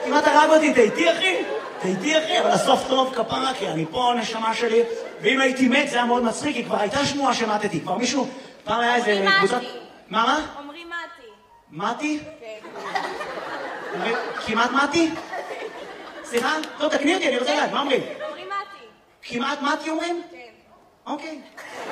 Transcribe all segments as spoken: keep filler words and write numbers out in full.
כמעט הרג אותי, אתה איתי אחי? אתה איתי אחי, אבל הסוף טוב כפרה, כי אני פה נשמה שלי, ואם הייתי מת זה היה מאוד מצחיק, כי כבר הייתה שמועה שמתתי, כבר מישהו, פעם היה איזה קבוצת... מה מה? אומרים מתי. מתי? כן. כמעט מתי? סליחה? טוב, תקני אותי, אני רוצה לדעת, מה אומרים? אומרים מתי. כמעט מתי אומרים? כן. אוקיי.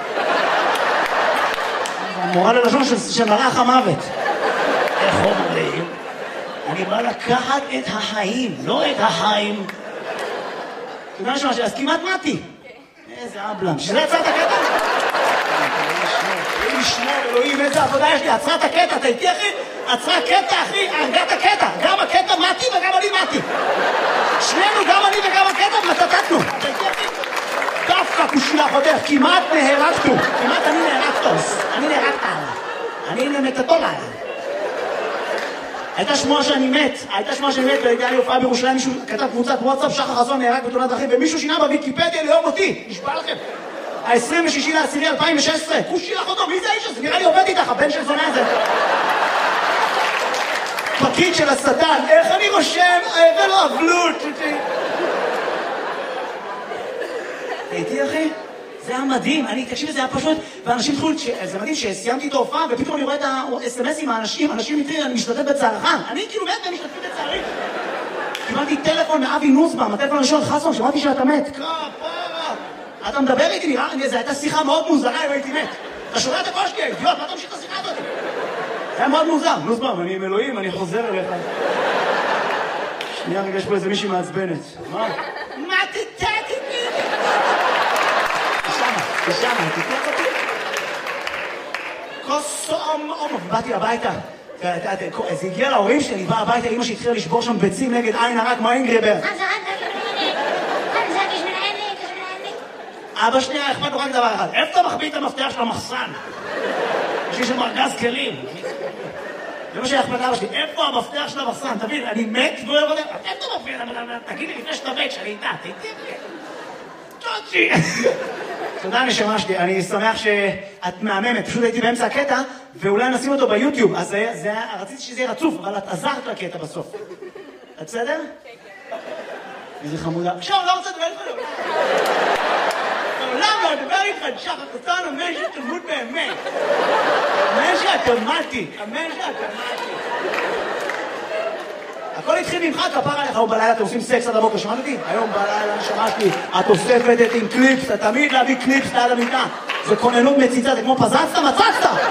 המורה ללשון של מלאך המוות. איך אומרים? אני בא לקחת את החיים, לא את החיים. אתה יודע משהו, אז כמעט מתי. איזה אבלם, שזה יצא את הקטע? אלוהים ישמור, אלוהים, איזה עבודה יש לי, עצרה את הקטע, אתה איתי אחי? עצרה קטע אחי, הרגה את הקטע, גם הקטע מתי וגם אני מתי. שנינו, גם אני וגם הקטע, מתתתנו. אתה איתי אחי? דווקא כושילה חודך, כמעט נהרגתו, כמעט אני נהרגתוס, אני נהרגת עליו, אני נמתתו עליו. הייתה שמועה שאני מת, הייתה שמועה שאני מת, והייתה לי הופעה בירושלים, מישהו כתב קבוצת וואטסאפ, שחר חסון נהרג בתאונת דרכים, ומישהו שינה בוויקיפדיה ליום אותי, נשבע לכם. ה-עשרים ושישי לעשירי אלפיים ושש עשרה, כושילה חודו, מי זה האיש הזה? נראה לי עובד איתך, הבן של זונה הזה. פקיד של השטן, איך אני רושם, ולא אבלות. הייתי אחי? זה היה מדהים, אני, תקשיב, זה היה פשוט, ואנשים התחילו, זה מדהים שסיימתי את ההופעה, ופתאום אני רואה את ה-אס אם אס עם האנשים, אנשים מתחילים, אני משתתף בצערך, אני כאילו מת והם משתתפים בצערי. קיבלתי טלפון מאבי נוסבאום, הטלפון הראשון, חסון, שמעתי שאתה מת. כפרה, אתה מדבר איתי, נראה לי, זו הייתה שיחה מאוד מוזרה אם הייתי מת. אתה שומע את הקול שלי, אידיוט, מה אתה ממשיך את השיחה הזאת? זה היה מאוד מוזר, נוסבאום, אני עם אלוהים, אני חוזר אליך. שנייה רגע, יש פה איזה מישהי מעצבנת. מה? מה תתתי? תשמע, תתלך אותי. כוס אומ אומ, באתי הביתה. זה הגיע להורים שלי, בא הביתה, אמא שהתחילה לשבור שם ביצים נגד עין הרק, מה אינגריבר? אבא שנייה, אכפת לו רק דבר אחד. איפה אתה מחביא את המפתח של המחסן? יש לי שם ארגז כלים. זה מה שאכפת לאבא שלי. איפה המפתח של המחסן? תבין, אני מת ולא יודע. איפה אתה מפתח? תגיד לי לפני שאתה מת, שאני איתה. תגיד לי. צ'וצ'י. תודה נשמה שלי, אני שמח שאת מהממת, פשוט הייתי באמצע הקטע, ואולי נשים אותו ביוטיוב, אז רציתי שזה יהיה רצוף, אבל את עזרת לקטע בסוף. את בסדר? איזה חמודה. עכשיו, לא רוצה לדבר איתך. לעולם לא לדבר איתך, שחר חסון, אמן שתמות באמת. אמן שאתה מתי, אמן שאתה מתי. הכל התחיל ממך, כפר עליך, היום בלילה אתם עושים סקס עד הבוקר, שמעת אותי? היום בלילה שמעתי, את אוספת את עם קליפס, אתה תמיד להביא קליפס ליד המיטה. זה כוננות מציצה, זה כמו פזצת, מצצת!